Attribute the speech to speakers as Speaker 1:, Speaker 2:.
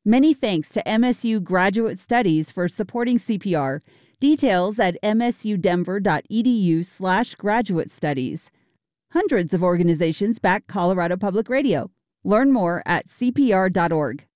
Speaker 1: Many thanks to MSU Graduate Studies for supporting CPR. Details at msudenver.edu/graduate studies. Hundreds of organizations back Colorado Public Radio. Learn more at cpr.org.